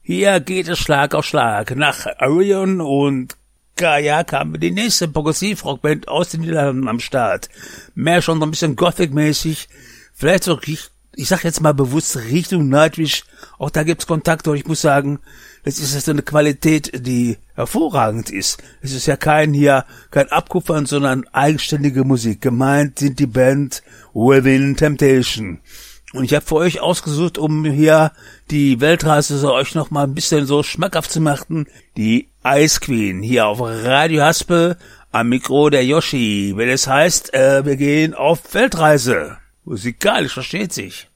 Hier geht es Schlag auf Schlag. Nach Orion und Gaia kam die nächste Progressiv-Rockband aus den Niederlanden am Start. Mehr schon so ein bisschen Gothic-mäßig. Vielleicht so, ich sag jetzt mal bewusst Richtung Nightwish. Auch da gibt's Kontakte und ich muss sagen, das ist jetzt eine Qualität, die hervorragend ist. Es ist ja kein Abkupfern, sondern eigenständige Musik. Gemeint sind die Band Within Temptation. Und ich habe für euch ausgesucht, um hier die Weltreise so euch noch mal ein bisschen so schmackhaft zu machen, die Ice Queen hier auf Radio Haspel, am Mikro der Yoshi. Wenn es heißt, wir gehen auf Weltreise. Musikalisch, versteht sich.